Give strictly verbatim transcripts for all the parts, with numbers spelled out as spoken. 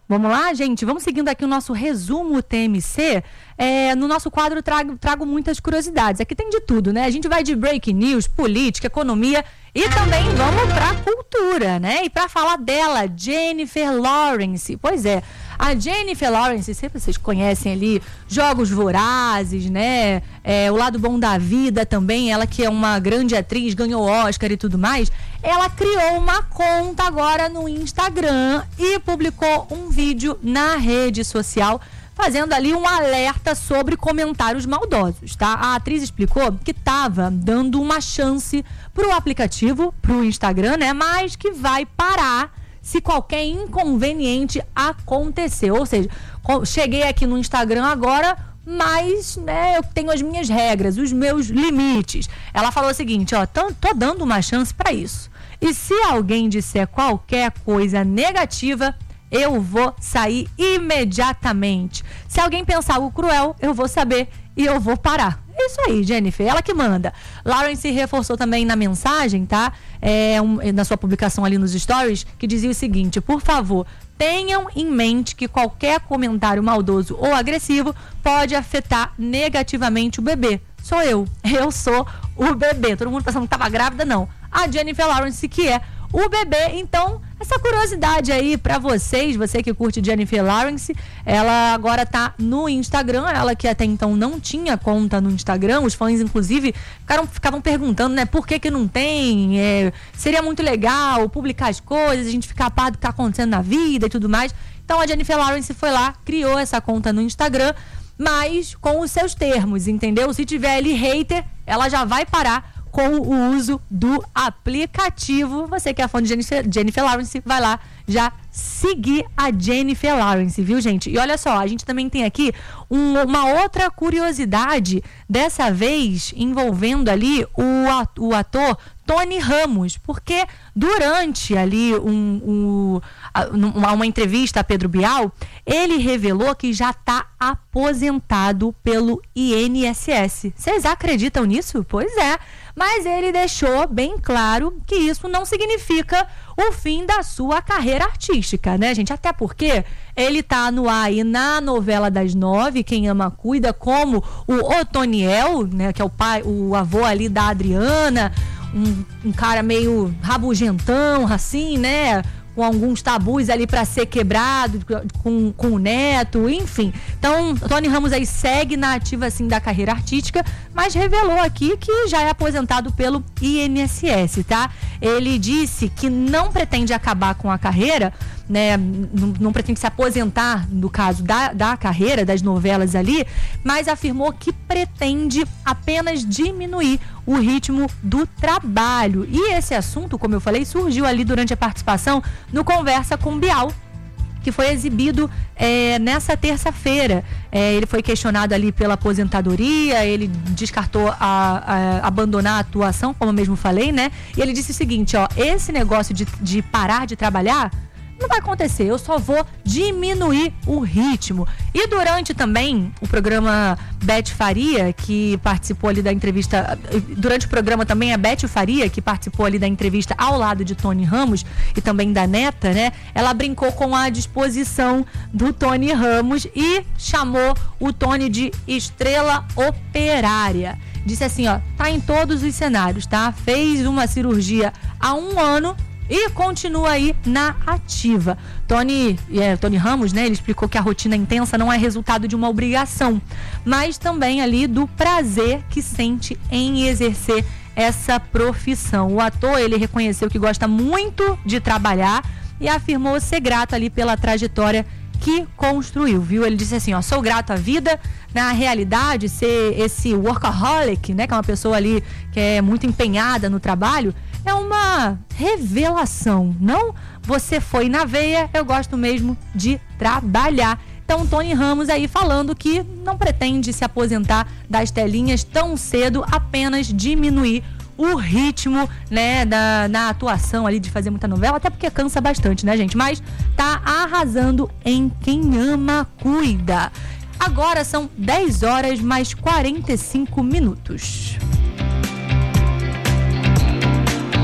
Vamos lá, gente? Vamos seguindo aqui o nosso resumo T M C. É, no nosso quadro trago, trago muitas curiosidades. Aqui tem de tudo, né? A gente vai de break news, política, economia e também vamos pra cultura, né? E pra falar dela, Jennifer Lawrence. Pois é, a Jennifer Lawrence, sempre vocês conhecem ali, Jogos Vorazes, né? É, O Lado Bom da Vida também, ela que é uma grande atriz, ganhou Oscar e tudo mais. Ela criou uma conta agora no Instagram e publicou um vídeo na rede social fazendo ali um alerta sobre comentários maldosos, tá? A atriz explicou que estava dando uma chance pro aplicativo, pro Instagram, né? Mas que vai parar se qualquer inconveniente acontecer. Ou seja, cheguei aqui no Instagram agora, mas, né, eu tenho as minhas regras, os meus limites. Ela falou o seguinte, ó, tô, tô dando uma chance para isso. E se alguém disser qualquer coisa negativa, eu vou sair imediatamente. Se alguém pensar algo cruel, eu vou saber e eu vou parar. É isso aí, Jennifer, ela que manda. Lawrence reforçou também na mensagem, tá? É, um, na sua publicação ali nos stories, que dizia o seguinte: por favor, tenham em mente que qualquer comentário maldoso ou agressivo pode afetar negativamente o bebê. Sou eu, eu sou o bebê. Todo mundo pensando que estava grávida, não. A Jennifer Lawrence que é o bebê. Então, essa curiosidade aí pra vocês, você que curte Jennifer Lawrence, ela agora tá no Instagram, ela que até então não tinha conta no Instagram, os fãs inclusive ficaram, ficavam perguntando, né, por que que não tem, é, seria muito legal publicar as coisas, a gente ficar a par do que tá acontecendo na vida e tudo mais. Então a Jennifer Lawrence foi lá, criou essa conta no Instagram, mas com os seus termos, entendeu? Se tiver ali hater, ela já vai parar com o uso do aplicativo. Você que é fã de Jennifer, Jennifer Lawrence, vai lá já seguir a Jennifer Lawrence, viu, gente? E olha só, a gente também tem aqui um, uma outra curiosidade, dessa vez envolvendo ali o, o ator Tony Ramos, porque durante ali um, um, uma, uma entrevista a Pedro Bial, ele revelou que já está aposentado pelo I N S S. Vocês acreditam nisso? Pois é. Mas ele deixou bem claro que isso não significa o fim da sua carreira artística, né, gente? Até porque ele tá no ar aí na novela das nove, Quem Ama Cuida, como o Otoniel, né, que é o pai, o avô ali da Adriana, um, um cara meio rabugentão, assim, né? Com alguns tabus ali para ser quebrado com, com o neto, enfim. Então, Tony Ramos aí segue na ativa assim da carreira artística, mas revelou aqui que já é aposentado pelo I N S S, tá? Ele disse que não pretende acabar com a carreira, né? Não, não pretende se aposentar, no caso da, da carreira, das novelas ali, mas afirmou que pretende apenas diminuir o ritmo do trabalho. E esse assunto, como eu falei, surgiu ali durante a participação no Conversa com Bial, que foi exibido é, nessa terça-feira. É, ele foi questionado ali pela aposentadoria, ele descartou a, a, abandonar a atuação, como eu mesmo falei, né? E ele disse o seguinte, ó, esse negócio de, de parar de trabalhar não vai acontecer, eu só vou diminuir o ritmo. E durante também o programa Beth Faria, que participou ali da entrevista, durante o programa também a Beth Faria, que participou ali da entrevista ao lado de Tony Ramos e também da neta, né? Ela brincou com a disposição do Tony Ramos e chamou o Tony de estrela operária. Disse assim, ó, tá em todos os cenários, tá? Fez uma cirurgia há um ano e continua aí na ativa. Tony, é, Tony Ramos, né? Ele explicou que a rotina intensa não é resultado de uma obrigação, mas também ali do prazer que sente em exercer essa profissão. O ator, ele reconheceu que gosta muito de trabalhar e afirmou ser grato ali pela trajetória que construiu, viu? Ele disse assim, ó, sou grato à vida, na realidade, ser esse workaholic, né? Que é uma pessoa ali que é muito empenhada no trabalho, é uma revelação, não? Você foi na veia, eu gosto mesmo de trabalhar. Então, Tony Ramos aí falando que não pretende se aposentar das telinhas tão cedo, apenas diminuir o ritmo, né, da, na atuação ali, de fazer muita novela, até porque cansa bastante, né, gente? Mas tá arrasando em Quem Ama Cuida. Agora são dez horas mais quarenta e cinco minutos.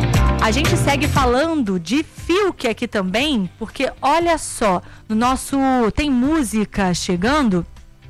A gente segue falando de Fiuk aqui também, porque olha só, no nosso Tem Música Chegando,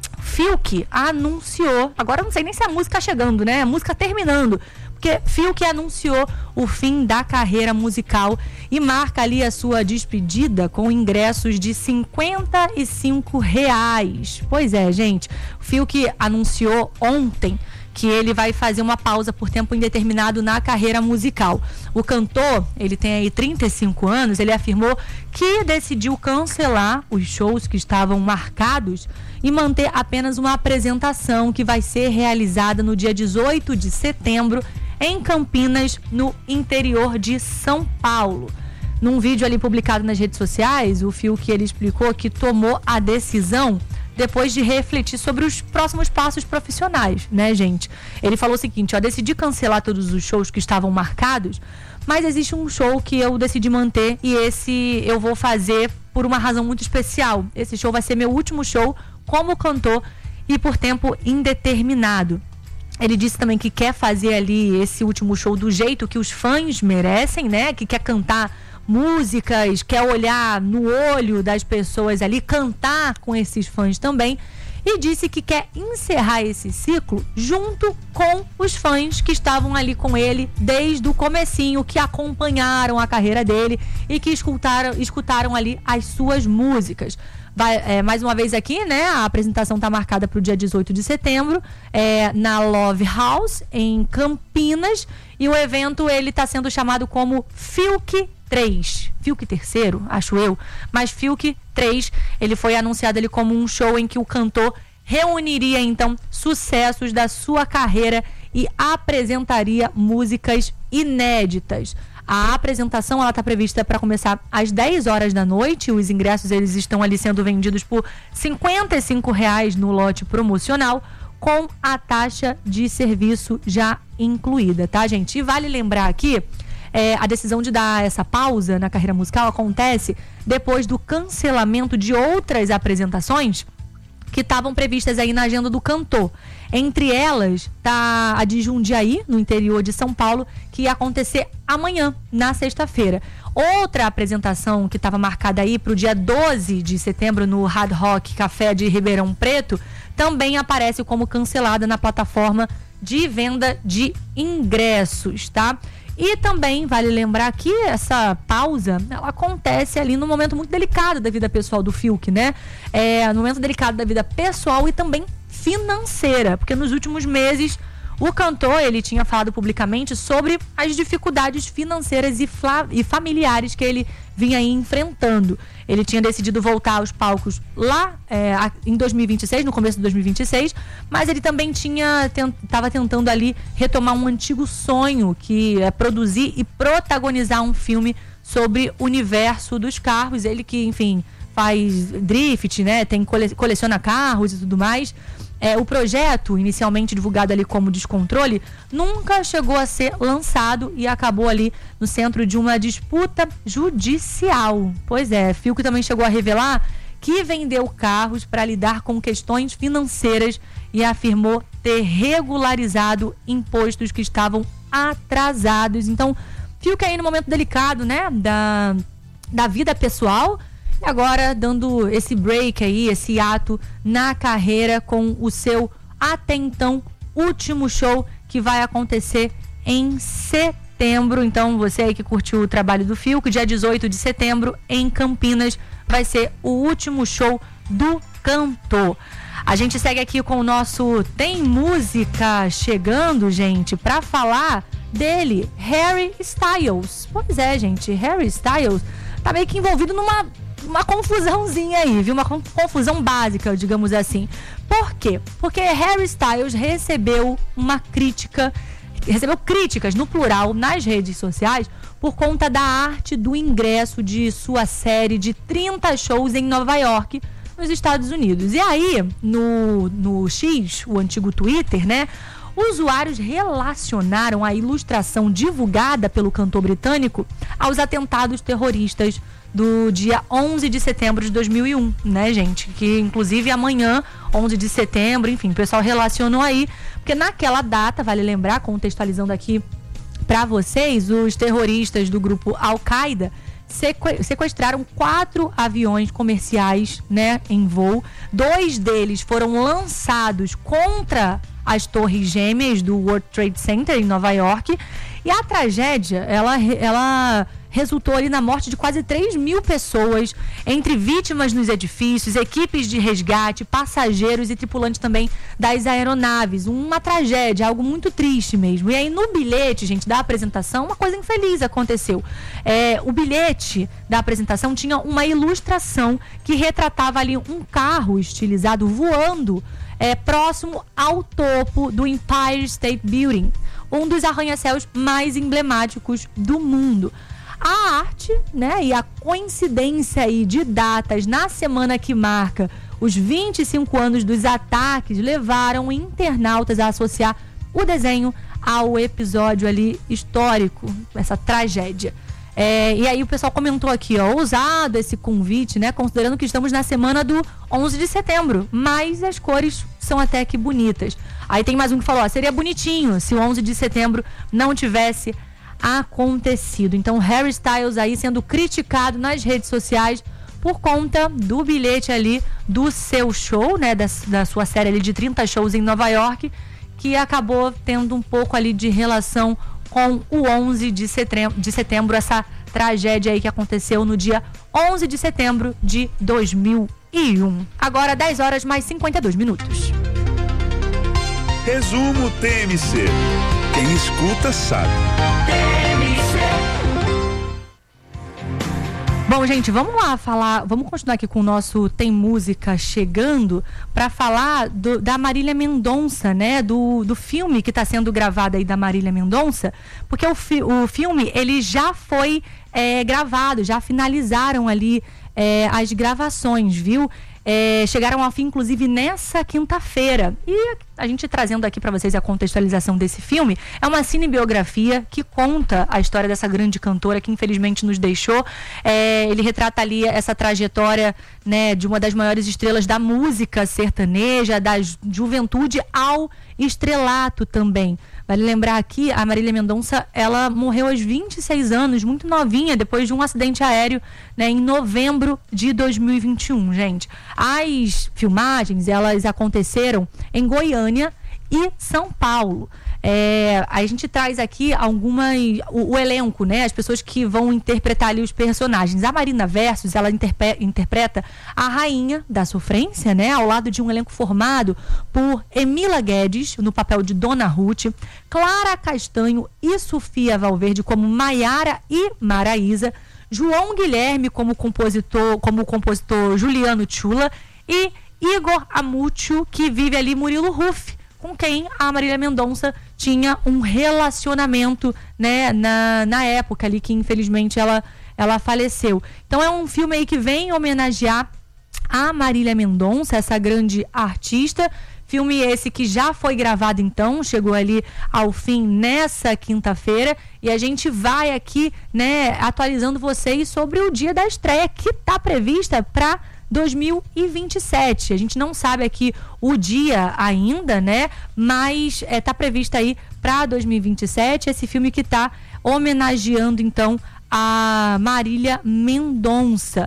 Fiuk anunciou, agora eu não sei nem se a música tá chegando, né? A música terminando, porque Fiuk anunciou o fim da carreira musical e marca ali a sua despedida com ingressos de cinquenta e cinco reais. Pois é, gente, o Fiuk anunciou ontem que ele vai fazer uma pausa por tempo indeterminado na carreira musical. O cantor, ele tem aí trinta e cinco anos, ele afirmou que decidiu cancelar os shows que estavam marcados e manter apenas uma apresentação que vai ser realizada no dia dezoito de setembro em Campinas, no interior de São Paulo. Num vídeo ali publicado nas redes sociais, o Fiuk, ele explicou que tomou a decisão depois de refletir sobre os próximos passos profissionais, né, gente? Ele falou o seguinte, ó, decidi cancelar todos os shows que estavam marcados, mas existe um show que eu decidi manter e esse eu vou fazer por uma razão muito especial. Esse show vai ser meu último show como cantor e por tempo indeterminado. Ele disse também que quer fazer ali esse último show do jeito que os fãs merecem, né? Que quer cantar músicas, quer olhar no olho das pessoas ali, cantar com esses fãs também, e disse que quer encerrar esse ciclo junto com os fãs que estavam ali com ele desde o comecinho, que acompanharam a carreira dele e que escutaram, escutaram ali as suas músicas. Vai, é, mais uma vez aqui, né? A apresentação está marcada para o dia dezoito de setembro, é, na Love House, em Campinas, e o evento ele está sendo chamado como Fiuk três, Fiuk terceiro, acho eu, mas Fiuk três, ele foi anunciado ali como um show em que o cantor reuniria então sucessos da sua carreira e apresentaria músicas inéditas. A apresentação ela está prevista para começar às dez horas da noite. Os ingressos eles estão ali sendo vendidos por cinquenta e cinco reais no lote promocional, com a taxa de serviço já incluída, tá, gente? E vale lembrar aqui, é, a decisão de dar essa pausa na carreira musical acontece depois do cancelamento de outras apresentações que estavam previstas aí na agenda do cantor. Entre elas, tá a de Jundiaí, no interior de São Paulo, que ia acontecer amanhã, na sexta-feira. Outra apresentação que estava marcada aí para o dia doze de setembro no Hard Rock Café de Ribeirão Preto, também aparece como cancelada na plataforma de venda de ingressos, tá? E também vale lembrar que essa pausa, ela acontece ali num momento muito delicado da vida pessoal do Fiuk, né? É, no momento delicado da vida pessoal e também financeira, porque nos últimos meses o cantor, ele tinha falado publicamente sobre as dificuldades financeiras e, e familiares que ele vinha aí enfrentando. Ele tinha decidido voltar aos palcos lá é, em dois mil e vinte e seis, no começo de dois mil e vinte e seis, mas ele também tinha estava tentando ali retomar um antigo sonho, que é produzir e protagonizar um filme sobre o universo dos carros. Ele que, enfim, faz drift, né? Tem, cole, coleciona carros e tudo mais. É, o projeto, inicialmente divulgado ali como Descontrole, nunca chegou a ser lançado e acabou ali no centro de uma disputa judicial. Pois é, Fiuk também chegou a revelar que vendeu carros para lidar com questões financeiras e afirmou ter regularizado impostos que estavam atrasados. Então, Fiuk aí no momento delicado, né, da, da vida pessoal, e agora dando esse break aí, esse ato na carreira com o seu até então último show, que vai acontecer em setembro. Então você aí que curtiu o trabalho do Fiuk, dia dezoito de setembro em Campinas vai ser o último show do cantor. A gente segue aqui com o nosso Tem Música Chegando, gente, para falar dele, Harry Styles. Pois é, gente, Harry Styles tá meio que envolvido numa uma confusãozinha aí, viu? Uma confusão básica, digamos assim. Por quê? Porque Harry Styles recebeu uma crítica, recebeu críticas, no plural, nas redes sociais, por conta da arte do ingresso de sua série de trinta shows em Nova York, nos Estados Unidos. E aí, no, no X, o antigo Twitter, né? Usuários relacionaram a ilustração divulgada pelo cantor britânico aos atentados terroristas do dia onze de setembro de dois mil e um, né, gente? Que inclusive amanhã, onze de setembro, enfim, o pessoal relacionou aí, porque naquela data, vale lembrar, contextualizando aqui para vocês, os terroristas do grupo Al-Qaeda sequestraram quatro aviões comerciais, né, em voo. Dois deles foram lançados contra as torres gêmeas do World Trade Center em Nova York. E a tragédia, ela, ela resultou ali na morte de quase três mil pessoas, entre vítimas nos edifícios, equipes de resgate, passageiros e tripulantes também das aeronaves. Uma tragédia, algo muito triste mesmo. E aí no bilhete, gente, da apresentação, uma coisa infeliz aconteceu. É, o bilhete da apresentação tinha uma ilustração que retratava ali um carro estilizado voando é, próximo ao topo do Empire State Building, um dos arranha-céus mais emblemáticos do mundo. A arte, né, e a coincidência aí de datas na semana que marca os vinte e cinco anos dos ataques levaram internautas a associar o desenho ao episódio ali histórico, essa tragédia. É, e aí o pessoal comentou aqui, ó, ousado esse convite, né, considerando que estamos na semana do onze de setembro, mas as cores são até que bonitas. Aí tem mais um que falou, ó, seria bonitinho se o onze de setembro não tivesse acontecido. Então Harry Styles aí sendo criticado nas redes sociais por conta do bilhete ali do seu show, né, da, da sua série ali de trinta shows em Nova York, que acabou tendo um pouco ali de relação com o onze de setembro, de setembro, essa tragédia aí que aconteceu no dia onze de setembro de dois mil e um. Agora dez horas mais cinquenta e dois minutos. Resumo T M C. Quem escuta sabe. Bom, gente, vamos lá falar, vamos continuar aqui com o nosso Tem Música Chegando para falar do, da Marília Mendonça, né? Do, do filme que está sendo gravado aí da Marília Mendonça, porque o, fi, o filme, ele já foi é, gravado, já finalizaram ali é, as gravações, viu? É, chegaram ao fim, inclusive, nessa quinta-feira. E a gente trazendo aqui para vocês a contextualização desse filme, é uma cinebiografia que conta a história dessa grande cantora que infelizmente nos deixou. É, ele retrata ali essa trajetória, né, de uma das maiores estrelas da música sertaneja, da juventude ao estrelato também. Vale lembrar aqui, a Marília Mendonça, ela morreu aos vinte e seis anos, muito novinha, depois de um acidente aéreo, né, em novembro de dois mil e vinte e um, gente. As filmagens, elas aconteceram em Goiânia e São Paulo. É, a gente traz aqui algumas, o, o elenco, né? As pessoas que vão interpretar ali os personagens. A Marina Versus, ela interpe, interpreta a rainha da sofrência, né? Ao lado de um elenco formado por Emila Guedes, no papel de Dona Ruth, Clara Castanho e Sofia Valverde como Maiara e Maraísa, João Guilherme como compositor, como compositor Juliano Tchula e Igor Amúcio, que vive ali Murilo Ruff, com quem a Marília Mendonça tinha um relacionamento, né, na, na época ali que infelizmente ela, ela faleceu. Então é um filme aí que vem homenagear a Marília Mendonça, essa grande artista. Filme esse que já foi gravado então, chegou ali ao fim nessa quinta-feira, e a gente vai aqui, né, atualizando vocês sobre o dia da estreia que está prevista para dois mil e vinte e sete. A gente não sabe aqui o dia ainda, né? Mas está é, previsto aí para dois mil e vinte e sete esse filme que está homenageando então a Marília Mendonça.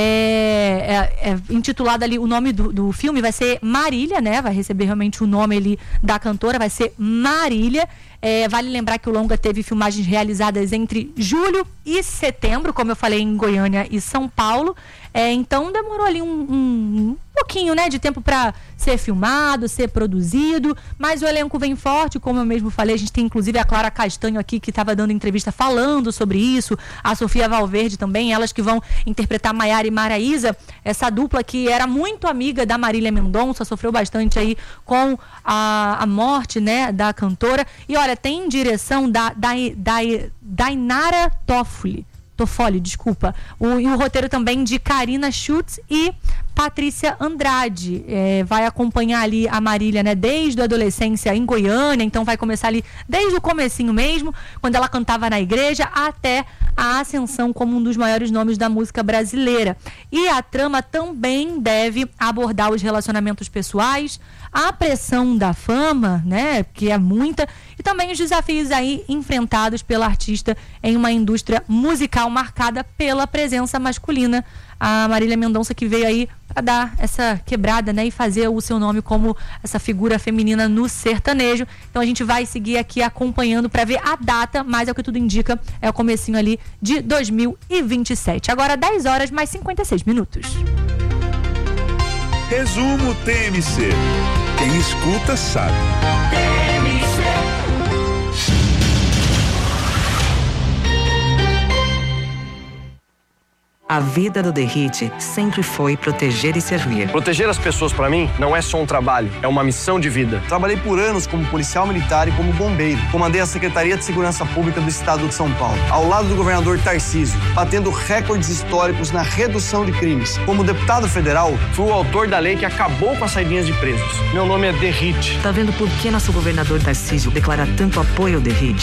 É, é, é intitulado ali, o nome do, do filme vai ser Marília, né? Vai receber realmente o nome ali da cantora, vai ser Marília. É, vale lembrar que o longa teve filmagens realizadas entre julho e setembro, como eu falei, em Goiânia e São Paulo. É, então demorou ali um, um, um pouquinho, né, de tempo para ser filmado, ser produzido, mas o elenco vem forte, como eu mesmo falei. A gente tem inclusive a Clara Castanho aqui, que estava dando entrevista falando sobre isso, a Sofia Valverde também, elas que vão interpretar Maiara e Maraísa, essa dupla que era muito amiga da Marília Mendonça, sofreu bastante aí com a, a morte, né, da cantora. E olha, tem direção da, da, da, da Inara Toffoli, Toffoli, desculpa. O, e o roteiro também de Karina Schutz e Patrícia Andrade. É, vai acompanhar ali a Marília, né, desde a adolescência em Goiânia, então vai começar ali desde o comecinho mesmo, quando ela cantava na igreja, até a ascensão como um dos maiores nomes da música brasileira. E a trama também deve abordar os relacionamentos pessoais, a pressão da fama, né, que é muita, e também os desafios aí enfrentados pela artista em uma indústria musical marcada pela presença masculina. A Marília Mendonça, que veio aí para dar essa quebrada, né, e fazer o seu nome como essa figura feminina no sertanejo. Então a gente vai seguir aqui acompanhando para ver a data, mas é o que tudo indica, é o comecinho ali de dois mil e vinte e sete. Agora dez horas mais cinquenta e seis minutos. Resumo T M C. Quem escuta sabe. T M C. A vida do Derrite sempre foi proteger e servir. Proteger as pessoas, pra mim, não é só um trabalho, é uma missão de vida. Trabalhei por anos como policial militar e como bombeiro. Comandei a Secretaria de Segurança Pública do Estado de São Paulo, ao lado do governador Tarcísio, batendo recordes históricos na redução de crimes. Como deputado federal, fui o autor da lei que acabou com as saidinhas de presos. Meu nome é Derrite. Tá vendo por que nosso governador Tarcísio declara tanto apoio ao Derrite?